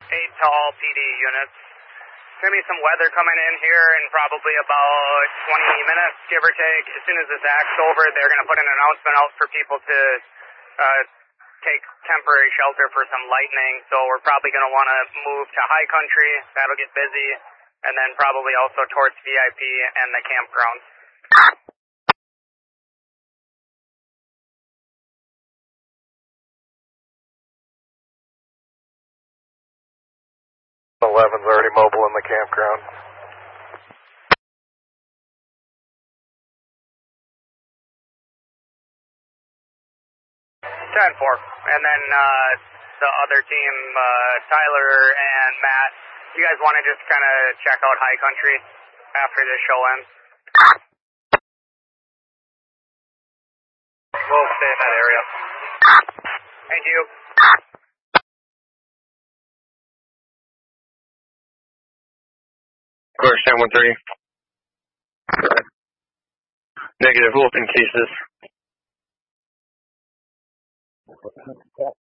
8 to all PD units. There's going to be some weather coming in here in probably about 20 minutes, give or take. As soon as this act's over, they're going to put an announcement out for people to take temporary shelter for some lightning. So we're probably going to want to move to high country. That'll get busy. And then probably also towards VIP and the campgrounds. 11's already mobile in the campground. 10-4. And then the other team, Tyler and Matt, you guys want to just kind of check out high country after this show ends? We'll stay in that area. Thank you. Course 10-13. Negative, Wolfen cases.